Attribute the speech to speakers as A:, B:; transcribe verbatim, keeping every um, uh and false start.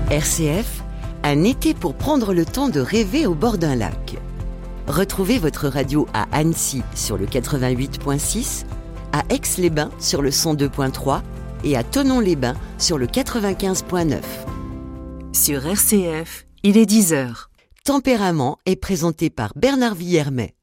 A: R C F, un été pour prendre le temps de rêver au bord d'un lac. Retrouvez votre radio à Annecy sur le quatre-vingt-huit point six, à Aix-les-Bains sur le cent deux point trois et à Thonon-les-Bains sur le quatre-vingt-quinze point neuf.
B: Sur R C F, il est dix heures.
A: Tempérament est présenté par Bernard Villermet.